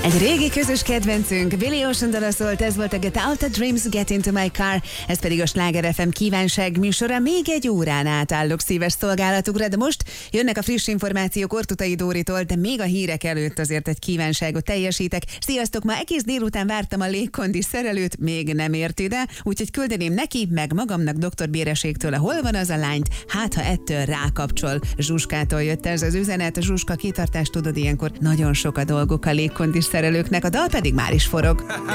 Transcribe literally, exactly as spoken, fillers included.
Egy régi közös kedvencünk, Billy Ocean dala szólt, ez volt a Get Out of Dreams, Get Into My Car, ez pedig a Sláger ef em kívánság műsora, még egy órán át állok szíves szolgálatukra, de most jönnek a friss információk Ortutai Dóritól, de még a hírek előtt azért egy kívánságot teljesítek. Sziasztok, ma egész délután vártam a légkondi szerelőt, még nem ért ide, úgyhogy küldeném neki, meg magamnak doktor Béreségtől, hol van az a lányt, hát ha ettől rákapcsol. Zsuskától jött ez az üzenet, Zsuska, kitartást, tudod, ilyenkor nagyon sok a dolguk a légkondi szerelőknek, a dal pedig már is forog.